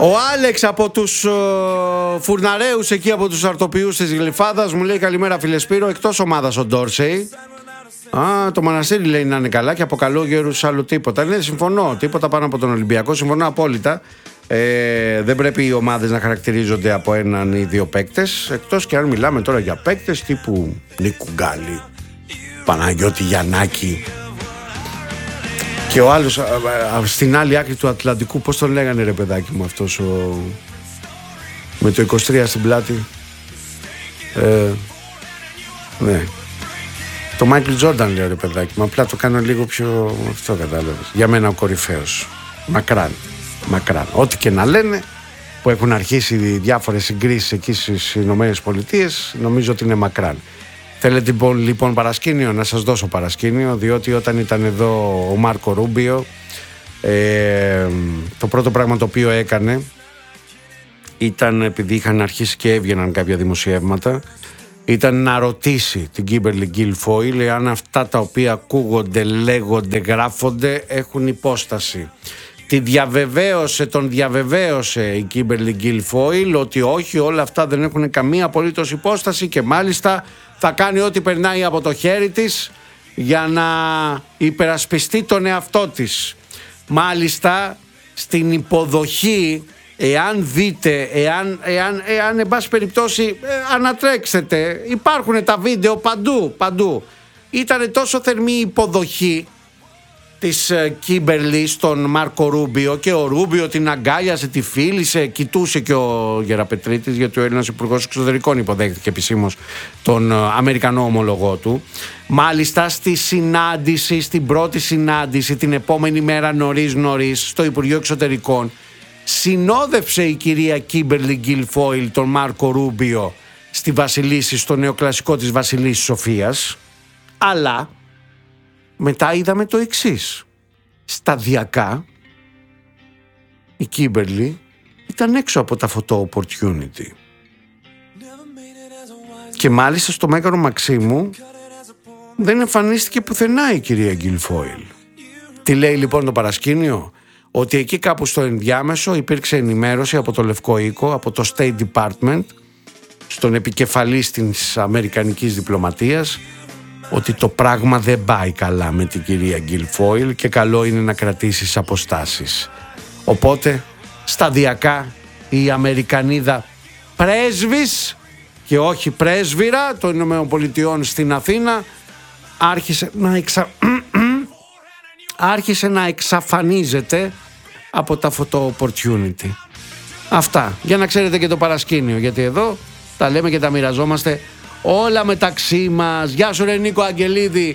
Ο Άλεξ από τους φουρναρέους εκεί, από τους αρτοποιούς της Γλυφάδας, μου λέει καλημέρα φίλε Σπύρο, εκτός ομάδας ο Ντόρσεϊ. Το Μοναστήρι λέει να είναι καλά και αποκαλώ γέρους άλλο τίποτα. Ναι, συμφωνώ, τίποτα πάνω από τον Ολυμπιακό, συμφωνώ απόλυτα. Δεν πρέπει οι ομάδες να χαρακτηρίζονται από έναν ή δύο παίκτες, εκτός και αν μιλάμε τώρα για παίκτες τύπου Νίκου Γκάλη, Παναγιώτη Γιαννάκη και ο άλλος στην άλλη άκρη του Ατλαντικού, πώς τον λέγανε ρε παιδάκι μου αυτός με το 23 στην πλάτη, ναι, το Μάικλ Τζόρνταν λέω ρε παιδάκι μου, απλά το κάνω λίγο πιο αυτό, κατάλαβες, για μένα ο κορυφαίος, μακράν. Ό,τι και να λένε, που έχουν αρχίσει διάφορες συγκρίσεις εκεί στις Ηνωμένες Πολιτείες, νομίζω ότι είναι μακράν. Θέλετε λοιπόν παρασκήνιο, να σας δώσω παρασκήνιο, διότι όταν ήταν εδώ ο Μάρκο Ρούμπιο, το πρώτο πράγμα το οποίο έκανε ήταν, επειδή είχαν αρχίσει και έβγαιναν κάποια δημοσιεύματα, ήταν να ρωτήσει την Κίμπερλι Γκίλφόιλ αν αυτά τα οποία ακούγονται, λέγονται, γράφονται έχουν υπόσταση. Τον διαβεβαίωσε η Κίμπερλι Γκίλφόιλ ότι όχι, όλα αυτά δεν έχουν καμία απολύτως υπόσταση και μάλιστα θα κάνει ό,τι περνάει από το χέρι της για να υπερασπιστεί τον εαυτό της. Μάλιστα στην υποδοχή, εάν δείτε, εάν εν πάση περιπτώσει ανατρέξετε, υπάρχουν τα βίντεο παντού. Ήτανε τόσο θερμή η υποδοχή της Κίμπερλι στον Μάρκο Ρούμπιο και ο Ρούμπιο την αγκάλιασε, τη φίλησε, κοιτούσε και ο Γεραπετρίτης, γιατί ο Έλληνας Υπουργός Εξωτερικών υποδέχτηκε επισήμως τον Αμερικανό ομολογό του. Μάλιστα στην πρώτη συνάντηση την επόμενη μέρα νωρίς στο Υπουργείο Εξωτερικών συνόδευσε η κυρία Κίμπερλι Γκίλφόιλ τον Μάρκο Ρούμπιο στη Βασιλίση, στο νεοκλασικό της Βασιλίσης Σοφίας, αλλά μετά είδαμε το εξής. Σταδιακά η Κίμπερλι ήταν έξω από τα photo opportunity. Και μάλιστα στο Μέγαρο Μαξίμου δεν εμφανίστηκε πουθενά η κυρία Γκίλφόιλ. Τι λέει λοιπόν το παρασκήνιο? Ότι εκεί κάπου στο ενδιάμεσο υπήρξε ενημέρωση από το Λευκό Οίκο, από το State Department, στον επικεφαλής της αμερικανικής διπλωματίας, ότι το πράγμα δεν πάει καλά με την κυρία Γκίλφόιλ και καλό είναι να κρατήσεις αποστάσεις. Οπότε σταδιακά η Αμερικανίδα πρέσβης και όχι πρέσβυρα των Ηνωμένων Πολιτειών στην Αθήνα άρχισε να εξαφανίζεται από τα photo opportunity. Αυτά, για να ξέρετε και το παρασκήνιο, γιατί εδώ τα λέμε και τα μοιραζόμαστε όλα μεταξύ μας. Γεια σου ρε Νίκο Αγγελίδη,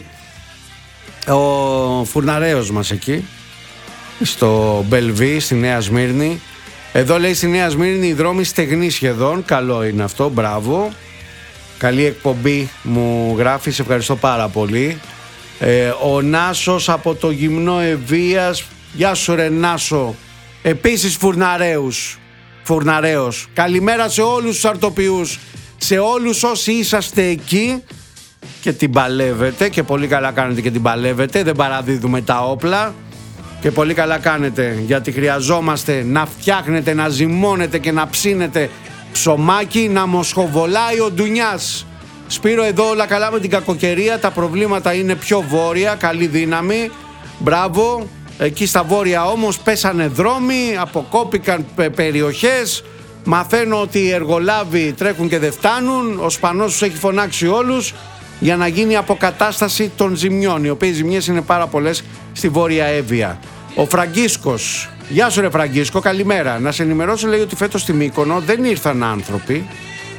ο φουρναρέος μας εκεί στο Μπελβί στη Νέα Σμύρνη. Εδώ λέει στη Νέα Σμύρνη οι δρόμοι στεγνοί σχεδόν. Καλό είναι αυτό, μπράβο. Καλή εκπομπή μου γράφει, σε ευχαριστώ πάρα πολύ. Ο Νάσος από το Γυμνό Ευβίας, γεια σου ρε Νάσο, επίσης φουρναρέος. Καλημέρα σε όλους τους αρτοποιούς, σε όλους όσοι είσαστε εκεί και την παλεύετε, και πολύ καλά κάνετε και την παλεύετε, δεν παραδίδουμε τα όπλα και πολύ καλά κάνετε, γιατί χρειαζόμαστε να φτιάχνετε, να ζυμώνετε και να ψήνετε ψωμάκι, να μοσχοβολάει ο Ντουνιάς. Σπύρο, εδώ όλα καλά με την κακοκαιρία, τα προβλήματα είναι πιο βόρεια, καλή δύναμη, μπράβο. Εκεί στα βόρεια όμως πέσανε δρόμοι, αποκόπηκαν περιοχές. Μαθαίνω ότι οι εργολάβοι τρέχουν και δεν φτάνουν. Ο Σπανός τους έχει φωνάξει όλους για να γίνει αποκατάσταση των ζημιών, οι οποίες ζημιές είναι πάρα πολλές στη Βόρεια Εύβοια. Ο Φραγκίσκος, γεια σου ρε Φραγκίσκο, καλημέρα. Να σε ενημερώσω, λέει, ότι φέτος στη Μύκονο δεν ήρθαν άνθρωποι,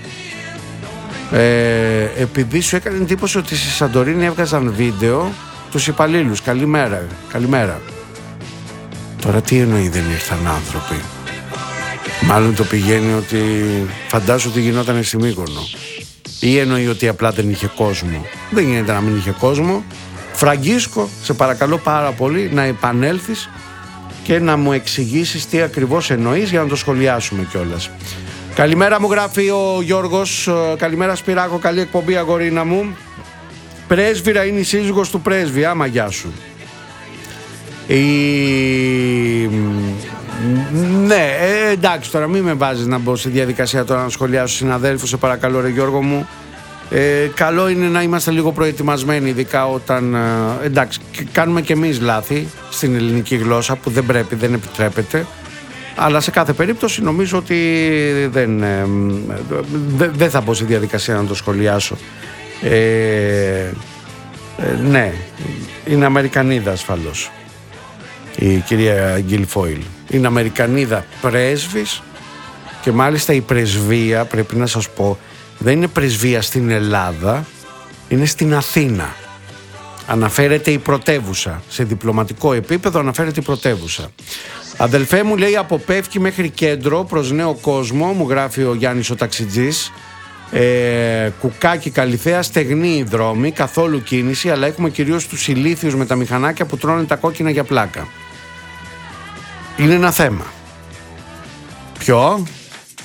επειδή σου έκανε εντύπωση ότι στη Σαντορίνη έβγαζαν βίντεο τους υπαλλήλους. Καλημέρα. Τώρα τι εννοεί δεν ήρθαν άνθρωποι? Μάλλον το πηγαίνει ότι φαντάσου ότι γινόταν στη Μύκονο, ή εννοεί ότι απλά δεν είχε κόσμο? Δεν γίνεται να μην είχε κόσμο. Φραγκίσκο, σε παρακαλώ πάρα πολύ να επανέλθεις και να μου εξηγήσεις τι ακριβώς εννοείς, για να το σχολιάσουμε κιόλας. Καλημέρα μου γράφει ο Γιώργος. Καλημέρα Σπυράκο, καλή εκπομπή αγορίνα μου. Πρέσβυρα είναι η σύζυγος του πρέσβη, άμα γεια σου. Ναι, εντάξει, τώρα μην με βάζεις να μπω στη διαδικασία τώρα να σχολιάσω συναδέλφους, σε παρακαλώ ρε Γιώργο μου. Καλό είναι να είμαστε λίγο προετοιμασμένοι, ειδικά όταν εντάξει, κάνουμε και εμείς λάθη στην ελληνική γλώσσα που δεν πρέπει, δεν επιτρέπεται, αλλά σε κάθε περίπτωση νομίζω ότι δεν θα μπω στη διαδικασία να το σχολιάσω. Ναι, είναι Αμερικανίδα ασφαλώς η κυρία Γκίλφοιλ. Είναι Αμερικανίδα πρέσβης και μάλιστα η πρεσβεία, πρέπει να σας πω, δεν είναι πρεσβεία στην Ελλάδα, είναι στην Αθήνα. Αναφέρεται η πρωτεύουσα. Σε διπλωματικό επίπεδο αναφέρεται η πρωτεύουσα. Αδελφέ μου, λέει, από Πεύκη μέχρι κέντρο προς νέο κόσμο, μου γράφει ο Γιάννης ο ταξιτζής. Κουκάκι Καλυθέα, στεγνή η δρόμη, καθόλου κίνηση, αλλά έχουμε κυρίως τους ηλίθιους με τα μηχανάκια που τρώνε τα κόκκινα για πλάκα. Είναι ένα θέμα. Ποιο,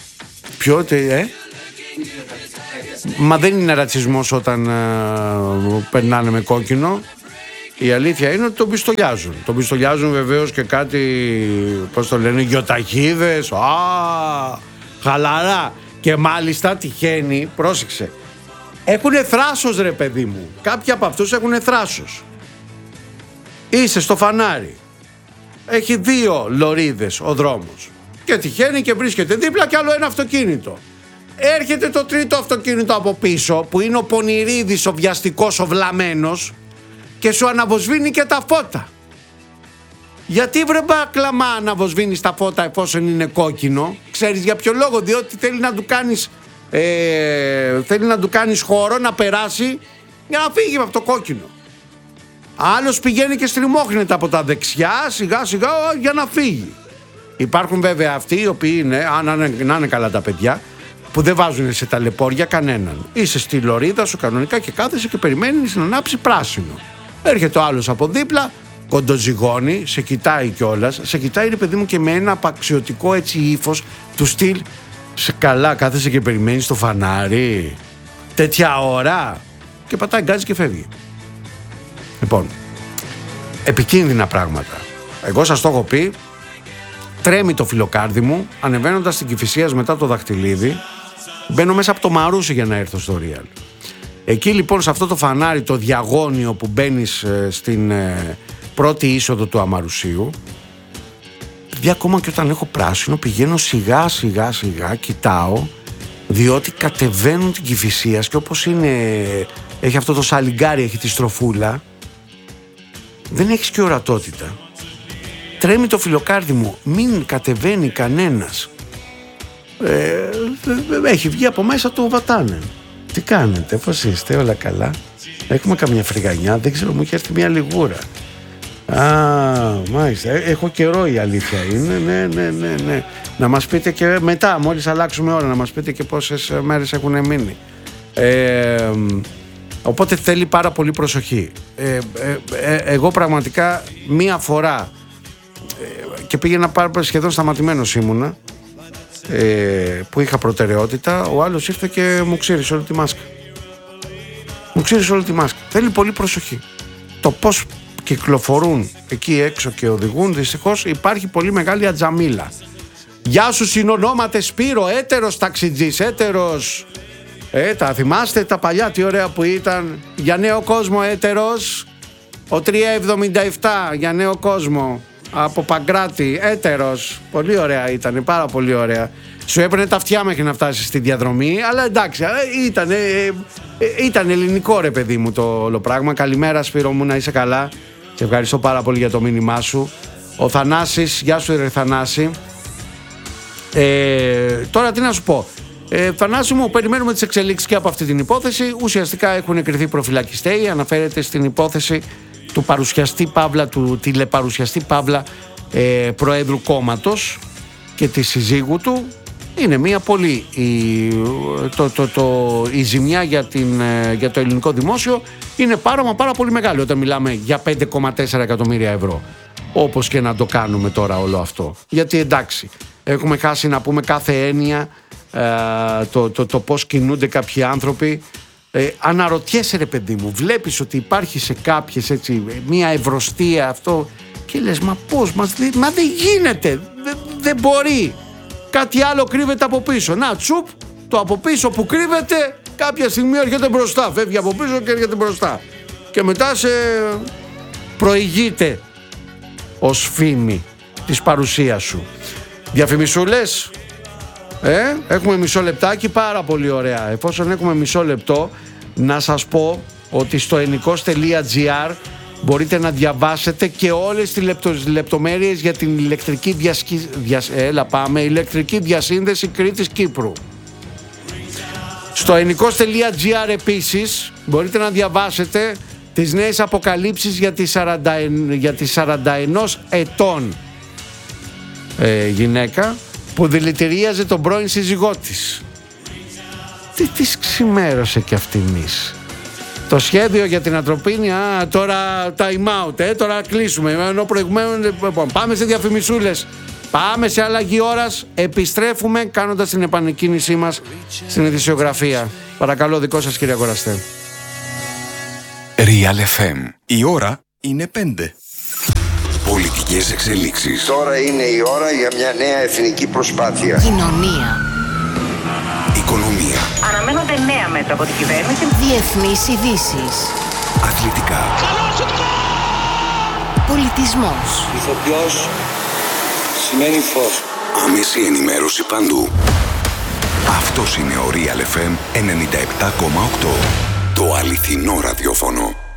Μα δεν είναι ρατσισμός όταν περνάνε με κόκκινο. Η αλήθεια είναι ότι τον πιστολιάζουν. Τον πιστολιάζουν βεβαίως και κάτι, πώς το λένε, γιοταχίδες. Χαλαρά. Και μάλιστα τυχαίνει, πρόσεξε, έχουνε θράσος ρε παιδί μου. Κάποιοι από αυτούς έχουνε θράσος. Είσαι στο φανάρι. Έχει 2 λωρίδες ο δρόμος. Και τυχαίνει και βρίσκεται δίπλα κι άλλο ένα αυτοκίνητο. Έρχεται το τρίτο αυτοκίνητο από πίσω, που είναι ο πονηρίδης, ο βιαστικός, ο βλαμμένος, και σου αναβοσβήνει και τα φώτα. Γιατί βρε μπακλαμά αναβοσβήνεις τα φώτα εφόσον είναι κόκκινο? Ξέρεις για ποιο λόγο? Διότι θέλει να του κάνεις χώρο να περάσει για να φύγει από το κόκκινο. Άλλος πηγαίνει και στριμώχνεται από τα δεξιά σιγά σιγά για να φύγει. Υπάρχουν βέβαια αυτοί οι οποίοι είναι, να είναι καλά τα παιδιά, που δεν βάζουν σε ταλαιπώρια κανέναν. Είσαι στη λωρίδα σου κανονικά και κάθεσαι και περιμένεις να ανάψει πράσινο. Έρχεται ο άλλος από δίπλα, κοντοζυγώνει, σε κοιτάει κιόλας. Σε κοιτάει ρε παιδί μου και με ένα απαξιωτικό έτσι ύφος του στυλ. Σε καλά κάθεσαι και περιμένεις το φανάρι τέτοια ώρα? Και πατάει γκάζι και φεύγει. Λοιπόν, επικίνδυνα πράγματα. Εγώ σας το έχω πει. Τρέμει το φιλοκάρδι μου ανεβαίνοντας στην Κηφισίας μετά το Δαχτυλίδι. Μπαίνω μέσα από το Μαρούσι για να έρθω στο Real. Εκεί λοιπόν σε αυτό το φανάρι το διαγώνιο που μπαίνεις στην πρώτη είσοδο του Αμαρουσίου, ακόμα και όταν έχω πράσινο πηγαίνω σιγά σιγά, κοιτάω, διότι κατεβαίνουν την Κηφισίας και όπως είναι, έχει αυτό το σαλιγκάρι, έχει τη στροφούλα, δεν έχεις και ορατότητα. Τρέμει το φιλοκάρδι μου, μην κατεβαίνει κανένας. Έχει βγει από μέσα το βατάνε. Τι κάνετε, πώς είστε, όλα καλά? Έχουμε καμιά φρυγανιά, δεν ξέρω, μου έχει έρθει μια λιγούρα. Μάλιστα, έχω καιρό η αλήθεια είναι, ναι. Να μας πείτε και μετά, μόλις αλλάξουμε ώρα, να μας πείτε και πόσες μέρες έχουν μείνει. Οπότε θέλει πάρα πολύ προσοχή. Εγώ πραγματικά μία φορά και πήγαινα σχεδόν σταματημένος ήμουνα, που είχα προτεραιότητα, ο άλλος ήρθε και μου ξύρισε όλη τη μάσκα. Θέλει πολύ προσοχή. Το πώς κυκλοφορούν εκεί έξω και οδηγούν, δυστυχώς υπάρχει πολύ μεγάλη ατζαμίλα. Γεια σου συνονόματε Σπύρο, έτερος ταξιτζής, έτερος. Τα θυμάστε τα παλιά, τι ωραία που ήταν. Για νέο κόσμο έτερος. Ο 377 για νέο κόσμο. Από Παγκράτη, έτερος. Πολύ ωραία ήταν, πάρα πολύ ωραία. Σου έπαιρνε τα αυτιά μέχρι να φτάσεις στη διαδρομή, αλλά εντάξει, ήταν ελληνικό ρε παιδί μου το όλο πράγμα. Καλημέρα Σπύρο μου, να είσαι καλά. Σε ευχαριστώ πάρα πολύ για το μήνυμά σου. Ο Θανάσης, γεια σου ρε Θανάση. Τώρα τι να σου πω. Θανάση μου, περιμένουμε τις εξελίξεις και από αυτή την υπόθεση. Ουσιαστικά έχουν κριθεί προφυλακιστέοι. Αναφέρεται στην υπόθεση του παρουσιαστή Παύλα, του τηλεπαρουσιαστή Παύλα, Προέδρου Κόμματος και τη συζύγου του. Είναι μια πολύ η ζημιά για το ελληνικό δημόσιο είναι πάρα πολύ μεγάλη όταν μιλάμε για 5,4 εκατομμύρια ευρώ, όπως και να το κάνουμε τώρα όλο αυτό, γιατί εντάξει έχουμε χάσει να πούμε κάθε έννοια, το πώς κινούνται κάποιοι άνθρωποι. Αναρωτιέσαι ρε παιδί μου, βλέπεις ότι υπάρχει σε κάποιες έτσι μια ευρωστία αυτό και λες μα πώς, μα δεν γίνεται, δεν μπορεί. Κάτι άλλο κρύβεται από πίσω. Να, τσουπ, το από πίσω που κρύβεται κάποια στιγμή έρχεται μπροστά. Φεύγει από πίσω και έρχεται μπροστά. Και μετά σε προηγείται ως φήμη της παρουσίας σου. Διαφημισούλες. Έχουμε μισό λεπτάκι, πάρα πολύ ωραία. Εφόσον έχουμε μισό λεπτό, να σας πω ότι στο ενικός.gr μπορείτε να διαβάσετε και όλες τις λεπτομέρειες για την ηλεκτρική διασύνδεση Κρήτης-Κύπρου. Στο ενικός.gr επίσης μπορείτε να διαβάσετε τις νέες αποκαλύψεις για τη 41 ετών γυναίκα που δηλητηρίαζε τον πρώην σύζυγό της. Τι της ξημέρωσε κι αυτήν. Το σχέδιο για την Ατροπίνη, τώρα time out, τώρα κλείσουμε. Ενώ προηγουμένως, πάμε σε διαφημισούλες, πάμε σε αλλαγή ώρας, επιστρέφουμε κάνοντας την επανεκκίνησή μας στην ειδησιογραφία. Παρακαλώ, δικό σας κύριε Κοραστέ. Real FM. Η ώρα είναι 5. Πολιτικές εξελίξεις. Τώρα είναι η ώρα για μια νέα εθνική προσπάθεια. Κοινωνία. Οικονομία. Αναμένονται νέα μέτρα από την κυβέρνηση. Διεθνείς ειδήσεις. Αθλητικά. Πολιτισμός. Ηθοποιός σημαίνει φως. Άμεση ενημέρωση παντού. Αυτός είναι ο Real FM 97,8. Το αληθινό ραδιόφωνο.